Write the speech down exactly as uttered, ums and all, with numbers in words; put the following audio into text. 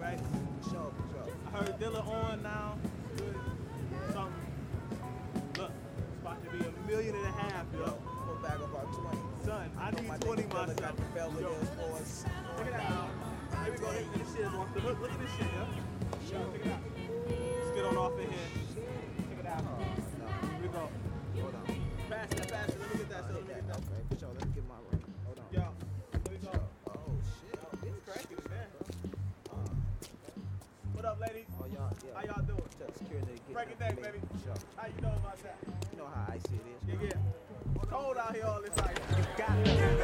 right? For sure, for sure. I heard Dilla on now. Good. Something. Look, it's about to be a million and a half, yo. We'll back about twenty. Son, I know need my twenty nigga Dilla myself. got the Belvedere Yo, for us. check it out. Here we go. This, this shit is off the hook. Look at this shit, yo. Yo, check it out. Let's get on off in here. Check it out. Oh, no. Here we go. Hold on. Pass that, pass it. Let me get that. So, let me get that. Okay, for sure. Let me get my ring. Hold on. Yo, here we go. Oh, shit. It's cracking, man. What up, ladies? Oh, y'all, yeah. How y'all doing? Tell security to get Break it that down, for me. baby. For sure. How you know about that? You know how icy it is. Yeah, yeah. Cold out here all this ice. You got it.